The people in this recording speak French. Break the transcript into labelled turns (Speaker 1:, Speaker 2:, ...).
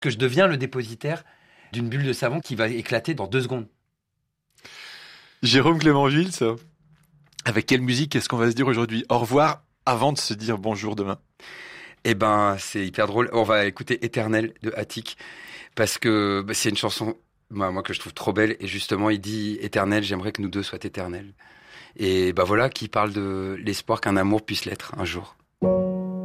Speaker 1: que je deviens le dépositaire d'une bulle de savon qui va éclater dans 2 secondes.
Speaker 2: Jérôme Clément-Gilles, avec quelle musique est-ce qu'on va se dire aujourd'hui au revoir avant de se dire bonjour demain?
Speaker 1: Eh ben, c'est hyper drôle. On va écouter Éternel de Attic parce que c'est une chanson, moi, que je trouve trop belle. Et justement, il dit Éternel, j'aimerais que nous deux soient éternels. Et voilà, qui parle de l'espoir qu'un amour puisse l'être un jour.